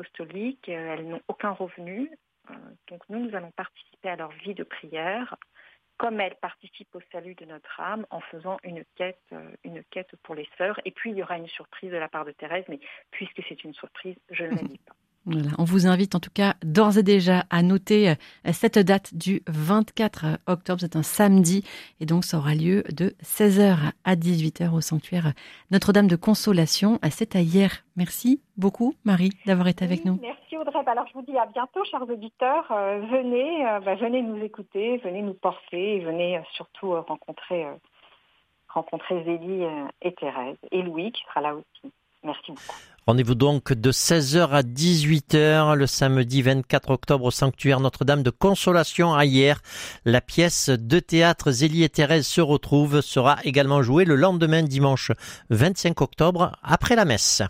apostoliques, elles n'ont aucun revenu. Donc nous allons participer à leur vie de prière, comme elles participent au salut de notre âme en faisant une quête pour les sœurs. Et puis il y aura une surprise de la part de Thérèse, mais puisque c'est une surprise, je ne la dis pas. Voilà, on vous invite en tout cas d'ores et déjà à noter cette date du 24 octobre, c'est un samedi, et donc ça aura lieu de 16h à 18h au sanctuaire Notre-Dame de Consolation. C'est à hier. Merci beaucoup Marie d'avoir été avec nous. Merci Audrey. Alors je vous dis à bientôt chers auditeurs. Venez nous écouter, venez nous porter, et venez surtout rencontrer Zélie et Thérèse et Louis qui sera là aussi. Merci beaucoup. Rendez-vous donc de 16h à 18h le samedi 24 octobre au sanctuaire Notre-Dame de Consolation à Hyères. La pièce de théâtre Zélie et Thérèse se retrouvent sera également jouée le lendemain dimanche 25 octobre après la messe.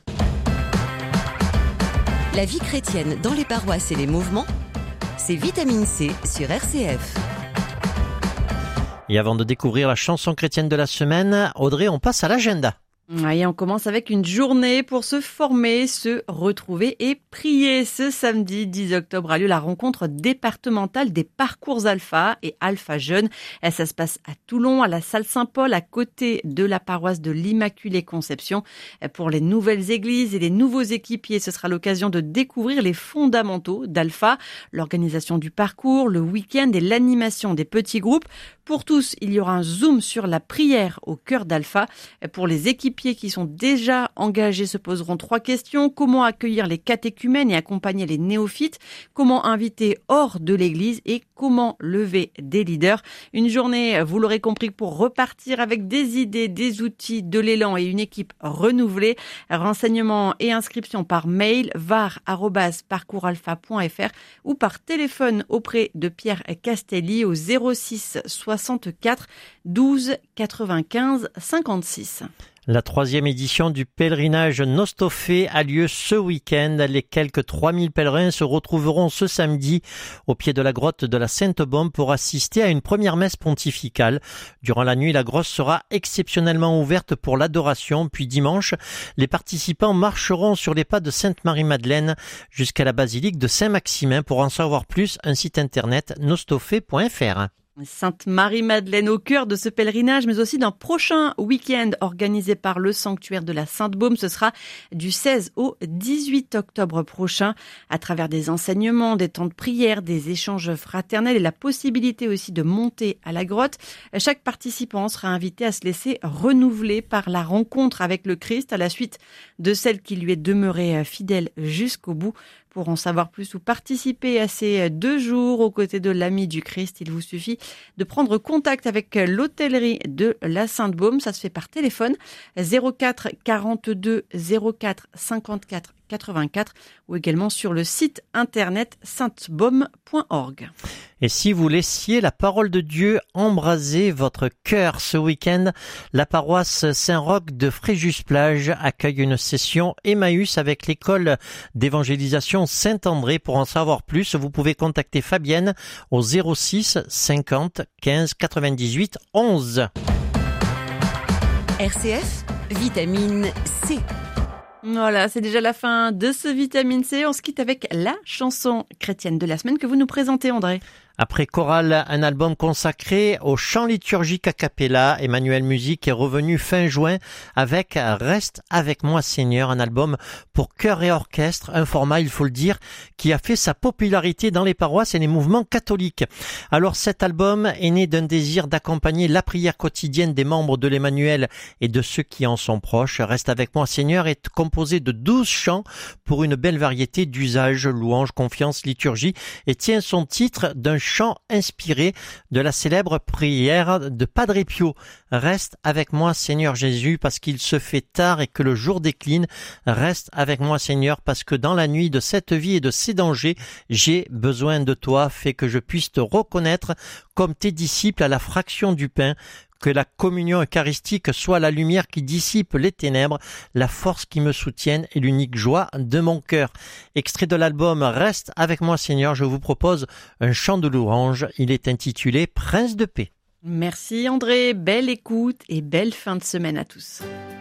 La vie chrétienne dans les paroisses et les mouvements, c'est Vitamine C sur RCF. Et avant de découvrir la chanson chrétienne de la semaine, Audrey, on passe à l'agenda. Et on commence avec une journée pour se former, se retrouver et prier. Ce samedi 10 octobre a lieu la rencontre départementale des parcours Alpha et Alpha Jeunes. Ça se passe à Toulon, à la salle Saint-Paul, à côté de la paroisse de l'Immaculée Conception. Pour les nouvelles églises et les nouveaux équipiers, ce sera l'occasion de découvrir les fondamentaux d'Alpha, l'organisation du parcours, le week-end et l'animation des petits groupes. Pour tous, il y aura un zoom sur la prière au cœur d'Alpha. Pour les équipiers qui sont déjà engagés se poseront 3 questions. Comment accueillir les catéchumènes et accompagner les néophytes? Comment inviter hors de l'église? Et comment lever des leaders? Une journée, vous l'aurez compris, pour repartir avec des idées, des outils, de l'élan et une équipe renouvelée. Renseignements et inscriptions par mail var@parcoursalpha.fr ou par téléphone auprès de Pierre Castelli au 06 64 12 95 56. La 3e édition du pèlerinage Nostofé a lieu ce week-end. Les quelques 3000 pèlerins se retrouveront ce samedi au pied de la grotte de la Sainte-Baume pour assister à une première messe pontificale. Durant la nuit, la grotte sera exceptionnellement ouverte pour l'adoration. Puis dimanche, les participants marcheront sur les pas de Sainte-Marie-Madeleine jusqu'à la basilique de Saint-Maximin. Pour en savoir plus, un site internet nostofé.fr. Sainte-Marie-Madeleine au cœur de ce pèlerinage, mais aussi d'un prochain week-end organisé par le sanctuaire de la Sainte-Baume. Ce sera du 16 au 18 octobre prochain, à travers des enseignements, des temps de prière, des échanges fraternels et la possibilité aussi de monter à la grotte. Chaque participant sera invité à se laisser renouveler par la rencontre avec le Christ à la suite de celle qui lui est demeurée fidèle jusqu'au bout. Pour en savoir plus ou participer à ces 2 jours aux côtés de l'ami du Christ, il vous suffit de prendre contact avec l'hôtellerie de la Sainte-Baume. Ça se fait par téléphone 04 42 04 54 84 ou également sur le site internet saintebaume.org. Et si vous laissiez la parole de Dieu embraser votre cœur ce week-end, la paroisse Saint-Roch de Fréjus-Plage accueille une session Emmaüs avec l'école d'évangélisation Saint-André. Pour en savoir plus, vous pouvez contacter Fabienne au 06 50 15 98 11. RCF, Vitamine C. Voilà, c'est déjà la fin de ce Vitamine C. On se quitte avec la chanson chrétienne de la semaine que vous nous présentez, André. Après Chorale, un album consacré au chant liturgique a cappella. Emmanuel Musique est revenu fin juin avec Reste avec moi Seigneur, un album pour chœur et orchestre, un format, il faut le dire, qui a fait sa popularité dans les paroisses et les mouvements catholiques. Alors cet album est né d'un désir d'accompagner la prière quotidienne des membres de l'Emmanuel et de ceux qui en sont proches. Reste avec moi Seigneur est composé de 12 chants pour une belle variété d'usages, louanges, confiance, liturgie, et tient son titre d'un chant inspiré de la célèbre prière de Padre Pio. Reste avec moi Seigneur Jésus parce qu'il se fait tard et que le jour décline. Reste avec moi Seigneur parce que dans la nuit de cette vie et de ces dangers, j'ai besoin de toi. Fais que je puisse te reconnaître comme tes disciples à la fraction du pain. Que la communion eucharistique soit la lumière qui dissipe les ténèbres, la force qui me soutienne et l'unique joie de mon cœur. Extrait de l'album Reste avec moi Seigneur, je vous propose un chant de louange. Il est intitulé Prince de paix. Merci André, belle écoute et belle fin de semaine à tous.